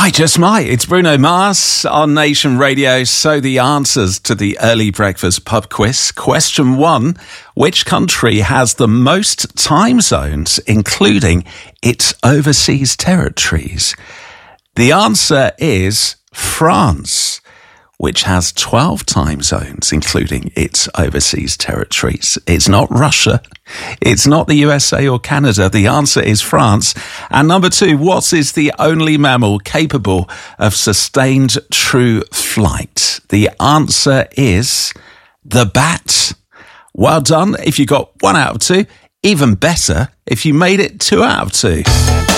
I just might. It's Bruno Mars on Nation Radio. So the answers to the early breakfast pub quiz. Question 1. Which country has the most time zones, including its overseas territories? The answer is France, which has 12 time zones, including its overseas territories. It's not Russia. It's not the USA or Canada. The answer is France. And number 2, what is the only mammal capable of sustained true flight? The answer is the bat. Well done if you got 1 out of 2. Even better if you made it 2 out of 2.